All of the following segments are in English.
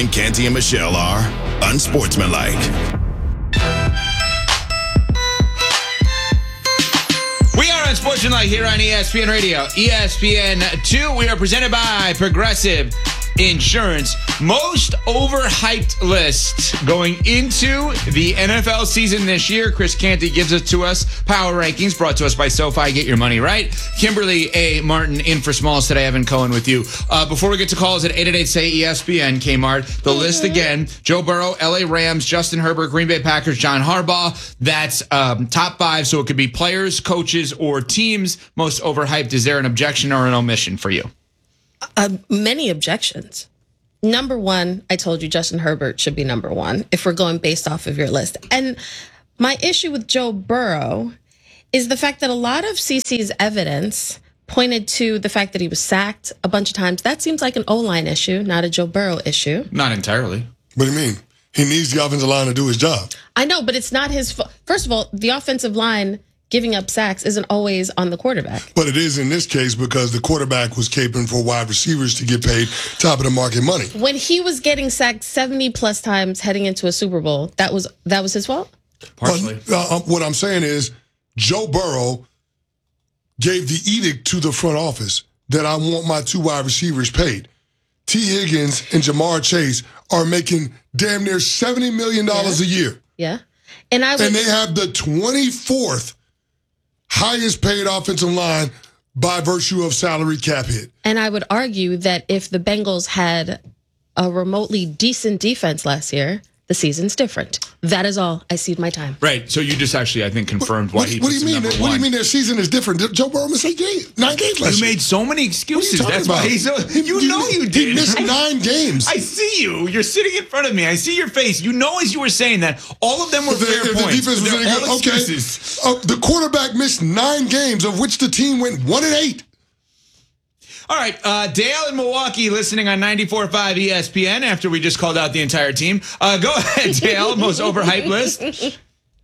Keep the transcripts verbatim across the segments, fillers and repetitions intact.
think Canty and Michelle are unsportsmanlike. We are unsportsmanlike here on E S P N Radio. E S P N two, we are presented by Progressive Insurance. Most overhyped list going into the N F L season this year. Chris Canty gives it to us. Power Rankings brought to us by SoFi. Get your money right. Kimberly A. Martin in for Smalls today. Evan Cohen with you. Uh, before we get to calls at eight eight eight, say E S P N, Kmart. The mm-hmm. list again. Joe Burrow, L A Rams, Justin Herbert, Green Bay Packers, John Harbaugh. That's um, top five. So it could be players, coaches, or teams. Most overhyped. Is there an objection or an omission for you? Uh, many objections. Number one, I told you Justin Herbert should be number one if we're going based off of your list. And my issue with Joe Burrow is the fact that a lot of C C's evidence pointed to the fact that he was sacked a bunch of times. That seems like an O-line issue, not a Joe Burrow issue. Not entirely. What do you mean? He needs the offensive line to do his job. I know, but it's not his fault. First of all, the offensive line giving up sacks isn't always on the quarterback. But it is in this case because the quarterback was caping for wide receivers to get paid top of the market money. When he was getting sacked seventy plus times heading into a Super Bowl, that was that was his fault? Partially. But, uh, what I'm saying is Joe Burrow gave the edict to the front office that I want my two wide receivers paid. T. Higgins and Jamar Chase are making damn near seventy million dollars yeah. a year. Yeah. And I would, and they have the twenty-fourth highest paid offensive line by virtue of salary cap hit. And I would argue that if the Bengals had a remotely decent defense last year, the season's different. That is all. I cede my time. Right. So you just actually, I think, confirmed why what, he what puts do you mean? number What one. do you mean their season is different? Joe Burrow missed eight games, nine games last You year. made so many excuses. That's about? why he's so, you He- know you he did. missed I, nine games. I see you. You're sitting in front of me. I see your face. You know as you were saying that, all of them were If the- fair if the points. defense was They're any good, all okay. excuses. Uh, the quarterback missed nine games, of which the team went one and eight. All right, uh, Dale in Milwaukee listening on ninety-four point five E S P N after we just called out the entire team. Uh, go ahead, Dale, most overhyped list.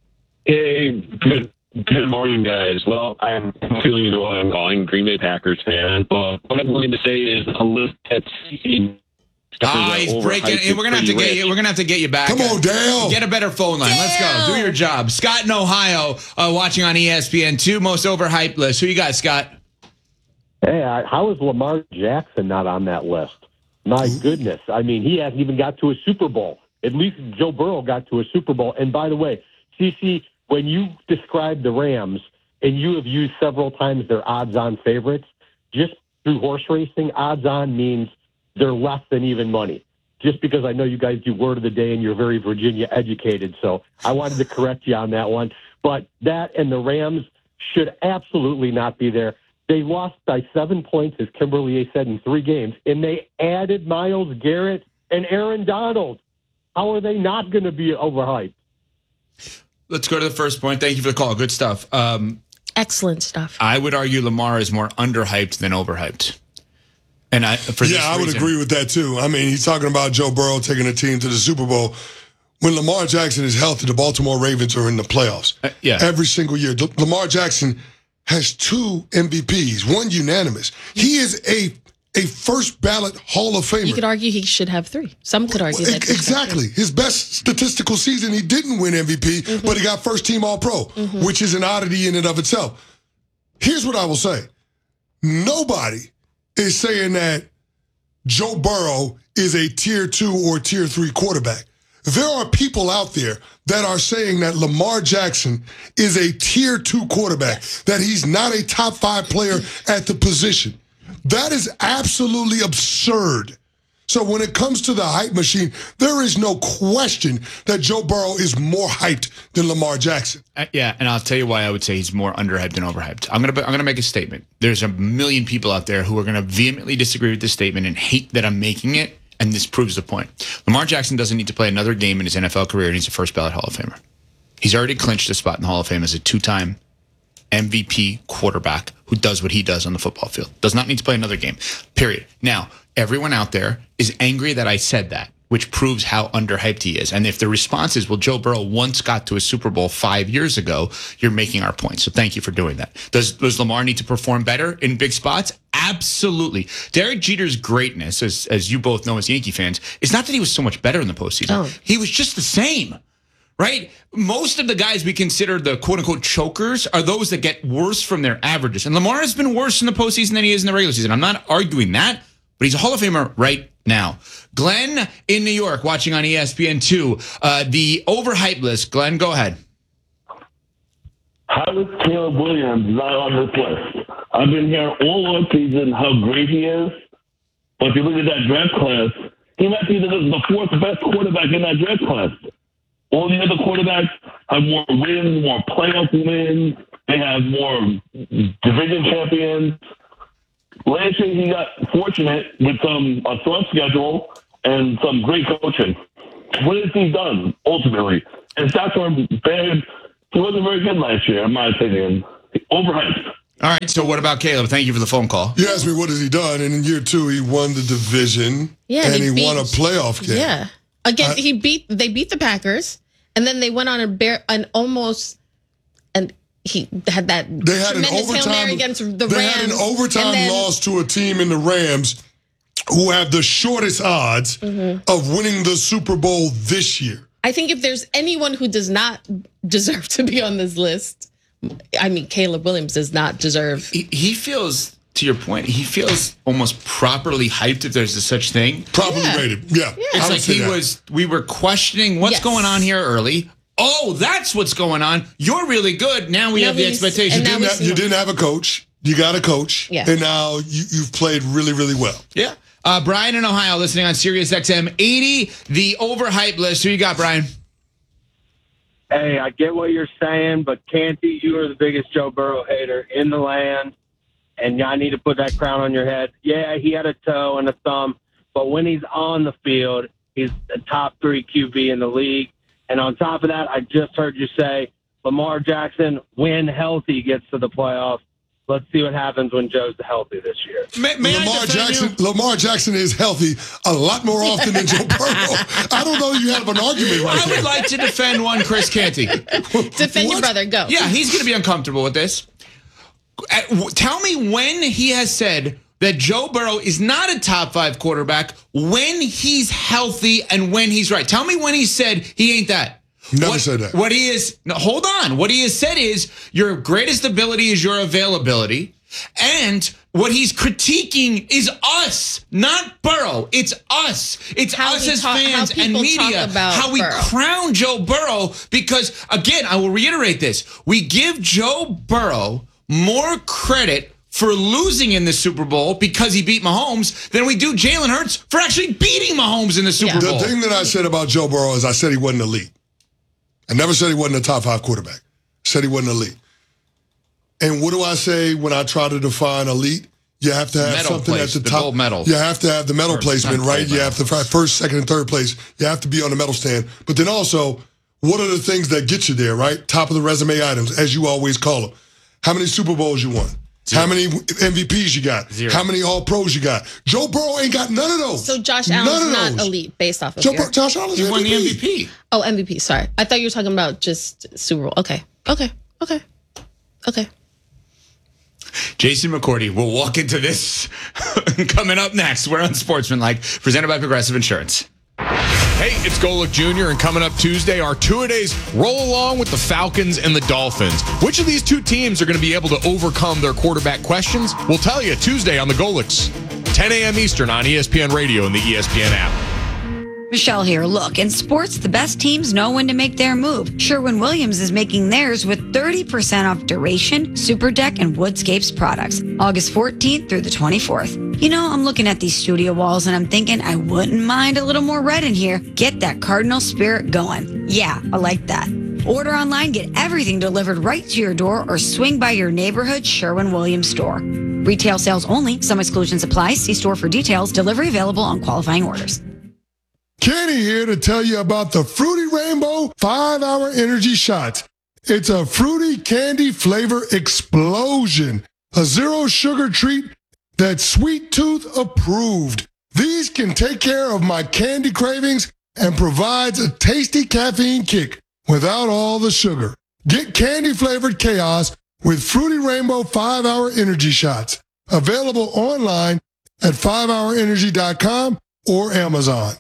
Hey, good, good morning, guys. Well, I'm feeling you know what I'm calling Green Bay Packers fan, but what I'm going to say is a list that's Ah, he's breaking. We're gonna have to get you. We're gonna have to get you back. Come on, Dale. Get a better phone line. Dale. Let's go. Do your job. Scott in Ohio, uh, watching on E S P N two, most overhyped list. Who you got, Scott? Hey, I, how is Lamar Jackson not on that list? My goodness. I mean, he hasn't even got to a Super Bowl. At least Joe Burrow got to a Super Bowl. And by the way, C C, when you describe the Rams, and you have used several times their odds-on favorites, just through horse racing, odds-on means they're less than even money. Just because I know you guys do word of the day and you're very Virginia educated, so I wanted to correct you on that one. But that and the Rams should absolutely not be there. They lost by seven points, as Kimberly A. said, in three games, and they added Myles Garrett and Aaron Donald. How are they not going to be overhyped? Let's go to the first point. Thank you for the call. Good stuff. Um, Excellent stuff. I would argue Lamar is more underhyped than overhyped. And I, for Yeah, this I would reason, agree with that, too. I mean, he's talking about Joe Burrow taking a team to the Super Bowl. When Lamar Jackson is healthy, the Baltimore Ravens are in the playoffs. Uh, yeah. Every single year. Lamar Jackson has two M V Ps, one unanimous. He is a a first ballot Hall of Famer. You could argue he should have three. Some could argue that. Exactly. His best statistical season, he didn't win M V P, mm-hmm. but he got first team All Pro, mm-hmm. which is an oddity in and of itself. Here's what I will say. Nobody is saying that Joe Burrow is a tier two or tier three quarterback. There are people out there that are saying that Lamar Jackson is a tier two quarterback, that he's not a top five player at the position. That is absolutely absurd. So when it comes to the hype machine, there is no question that Joe Burrow is more hyped than Lamar Jackson. Uh, yeah, and I'll tell you why I would say he's more underhyped than overhyped. I'm gonna I'm gonna make a statement. There's a million people out there who are gonna vehemently disagree with this statement and hate that I'm making it, and this proves the point. Lamar Jackson doesn't need to play another game in his N F L career, and he's a first ballot Hall of Famer. He's already clinched a spot in the Hall of Fame as a two-time M V P quarterback who does what he does on the football field. Does not need to play another game, period. Now, everyone out there is angry that I said that. which proves how underhyped he is. And if the response is, well, Joe Burrow once got to a Super Bowl five years ago, you're making our point. So thank you for doing that. Does, does Lamar need to perform better in big spots? Absolutely. Derek Jeter's greatness, as, as you both know as Yankee fans, is not that he was so much better in the postseason. Oh. He was just the same. Right? Most of the guys we consider the quote-unquote chokers are those that get worse from their averages. And Lamar has been worse in the postseason than he is in the regular season. I'm not arguing that, but he's a Hall of Famer right now. Glenn in New York watching on E S P N two. Uh, the overhyped list. Glenn, go ahead. How is Caleb Williams not on this list? I've been hearing all offseason how great he is. But if you look at that draft class, he might be the, the fourth best quarterback in that draft class. All the other quarterbacks have more wins, more playoff wins. They have more division champions. Last year, he got fortunate with some a soft schedule and some great coaching. What has he done, ultimately? And stats were bad. He wasn't very good last year, in my opinion. Overhyped. All right, so what about Caleb? Thank you for the phone call. You asked me what has he done, and in year two, he won the division, Yeah, and he he, beat- won a playoff game. Yeah. Again, I- he beat they beat the Packers, and then they went on a bear an almost and he had that They had an tremendous Hail Mary overtime. against the they Rams. had an overtime and then- loss to a team in the Rams who have the shortest odds Mm-hmm. of winning the Super Bowl this year. I think if there's anyone who does not deserve to be on this list, I mean, Caleb Williams does not deserve. He, he feels, to your point, he feels almost properly hyped if there's a such thing. Properly Yeah. rated. Yeah. I It's would like say he that. was, we were questioning what's Yes. going on here early. Oh, that's what's going on. You're really good. Now we Now have the we- expectation. and now You we didn't have- see you him. didn't have a coach. You got a coach. Yeah. And now you, you've played really, really well. Yeah. Uh, Brian in Ohio listening on Sirius X M eighty, the overhyped list. Who you got, Brian? Hey, I get what you're saying, but Canty, you are the biggest Joe Burrow hater in the land, and I need to put that crown on your head. Yeah, he had a toe and a thumb, but when he's on the field, he's a top three Q B in the league. And on top of that, I just heard you say Lamar Jackson, when healthy, gets to the playoffs. Let's see what happens when Joe's healthy this year. May, may I Lamar defend Jackson you? Lamar Jackson is healthy a lot more often than Joe Burrow. I don't know you have an argument right I there. would like to defend one Chris Canty. Defend your What? brother. Go. Yeah, he's going to be uncomfortable with this. Uh, w- Tell me when he has said that Joe Burrow is not a top five quarterback when he's healthy and when he's right. Tell me when he said he ain't that. Never what, said that. What he is, no, hold on. What he has said is your greatest ability is your availability. And what he's critiquing is us, not Burrow. It's us. It's How us we as talk- how fans and people media. talk about How we Burrow. crown Joe Burrow because, again, I will reiterate this. We give Joe Burrow more credit for losing in the Super Bowl because he beat Mahomes than we do Jalen Hurts for actually beating Mahomes in the Super Yeah. Bowl. The thing that I said about Joe Burrow is I said he wasn't elite. I never said he wasn't a top five quarterback. I said he wasn't elite. And what do I say when I try to define elite? You have to have Medal something place, at the, the top. gold medal. You have to have the medal Or placement, not right? gold You medal. have to first, second, and third place. You have to be on the medal stand. But then also, what are the things that get you there, right? Top of the resume items, as you always call them. How many Super Bowls you won? How many M V Ps you got? Zero. How many All Pros you got? Joe Burrow ain't got none of those. So Josh None Allen's of not those. elite based off of Joe your. Bur- Josh Allen's He won the M V M V P. P. Oh, M V P. Sorry, I thought you were talking about just Super Bowl. Okay, okay, okay, okay. Jason McCourty will walk into this coming up next. We're on Sportsmanlike, presented by Progressive Insurance. Hey, it's Golick Junior, and coming up Tuesday, our two-a-days roll along with the Falcons and the Dolphins. Which of these two teams are going to be able to overcome their quarterback questions? We'll tell you Tuesday on the Golicks, ten a.m. Eastern on E S P N Radio and the E S P N app. Michelle here. Look, in sports, the best teams know when to make their move. Sherwin-Williams is making theirs with thirty percent off Duration, Super Deck, and Woodscapes products. August fourteenth through the twenty-fourth. You know, I'm looking at these studio walls and I'm thinking I wouldn't mind a little more red in here. Get that Cardinal spirit going. Yeah, I like that. Order online, get everything delivered right to your door, or swing by your neighborhood Sherwin-Williams store. Retail sales only. Some exclusions apply. See store for details. Delivery available on qualifying orders. Kenny here to tell you about the Fruity Rainbow five hour Energy Shots. It's a fruity candy flavor explosion. A zero sugar treat that's Sweet Tooth approved. These can take care of my candy cravings and provides a tasty caffeine kick without all the sugar. Get candy-flavored chaos with Fruity Rainbow five hour Energy Shots. Available online at five hour energy dot com or Amazon.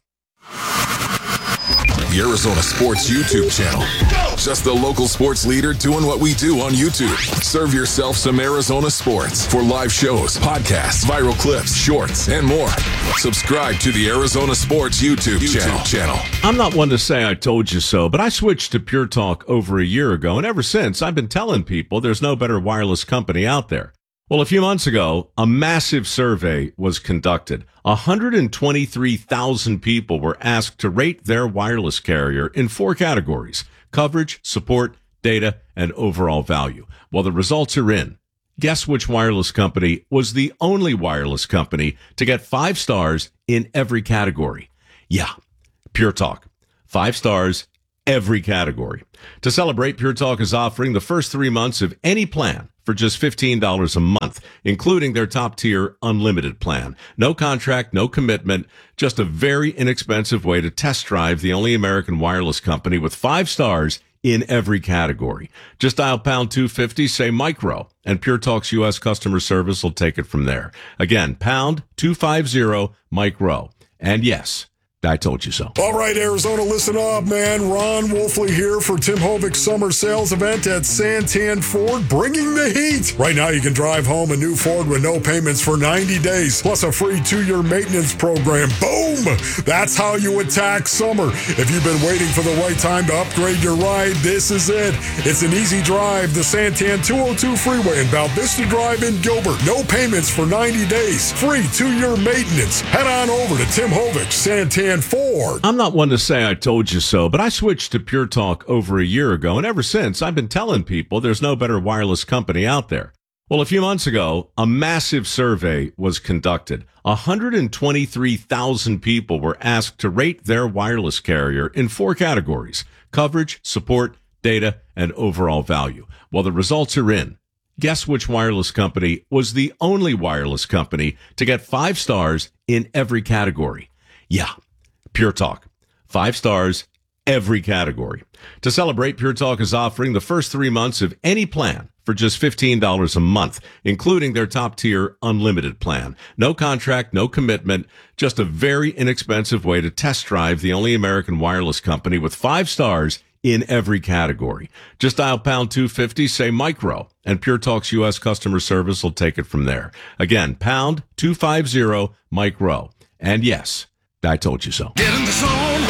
The Arizona Sports YouTube channel. Just the local sports leader doing what we do on YouTube. Serve yourself some Arizona sports for live shows, podcasts, viral clips, shorts, and more. Subscribe to the Arizona Sports YouTube, YouTube channel. channel. I'm not one to say I told you so, but I switched to Pure Talk over a year ago, and ever since, I've been telling people there's no better wireless company out there. Well, a few months ago, a massive survey was conducted. one hundred twenty-three thousand people were asked to rate their wireless carrier in four categories: coverage, support, data, and overall value. Well, the results are in. Guess which wireless company was the only wireless company to get five stars in every category? Yeah, Pure Talk. Five stars, every category. To celebrate, Pure Talk is offering the first three months of any plan for just fifteen dollars a month, including their top-tier unlimited plan. No contract, no commitment, just a very inexpensive way to test drive the only American wireless company with five stars in every category. Just dial pound two fifty, say micro, and Pure Talk's U S customer service will take it from there. Again, pound two fifty, micro. And yes, I told you so. All right, Arizona, listen up, man. Ron Wolfley here for Tim Hovic's summer sales event at Santan Ford, bringing the heat. Right now, you can drive home a new Ford with no payments for ninety days, plus a free two-year maintenance program. Boom! That's how you attack summer. If you've been waiting for the right time to upgrade your ride, this is it. It's an easy drive, the Santan two oh two Freeway in Val Vista Drive in Gilbert. No payments for ninety days. Free two-year maintenance. Head on over to Tim Hovic's Santan Ford. I'm not one to say I told you so, but I switched to Pure Talk over a year ago, and ever since, I've been telling people there's no better wireless company out there. Well, a few months ago, a massive survey was conducted. one hundred twenty-three thousand people were asked to rate their wireless carrier in four categories: coverage, support, data, and overall value. Well, the results are in. Guess which wireless company was the only wireless company to get five stars in every category? Yeah, Pure Talk. Five stars, every category. To celebrate, Pure Talk is offering the first three months of any plan for just fifteen dollars a month, including their top-tier unlimited plan. No contract, no commitment, just a very inexpensive way to test drive the only American wireless company with five stars in every category. Just dial pound two fifty, say micro, and Pure Talk's U S customer service will take it from there. Again, pound two fifty, micro. And yes, I told you so. Get in the zone,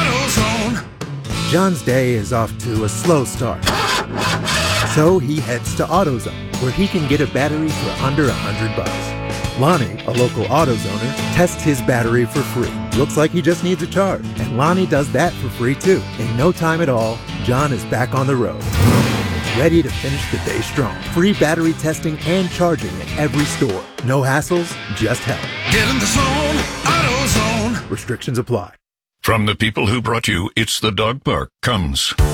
AutoZone. John's day is off to a slow start. So he heads to AutoZone, where he can get a battery for under a hundred bucks. Lonnie, a local AutoZoner, tests his battery for free. Looks like he just needs a charge. And Lonnie does that for free too. In no time at all, John is back on the road, ready to finish the day strong. Free battery testing and charging at every store. No hassles, just help. Get in the zone, AutoZone. Restrictions apply. From the people who brought you It's the Dog Park comes